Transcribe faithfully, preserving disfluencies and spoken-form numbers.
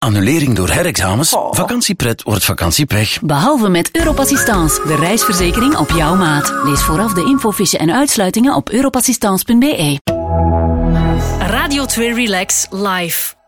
Annulering door herexamens? Oh. Vakantiepret wordt vakantiepech. Behalve met Europassistance, de reisverzekering op jouw maat. Lees vooraf de infofiche en uitsluitingen op europassistance punt be. Radio twee Relax Live.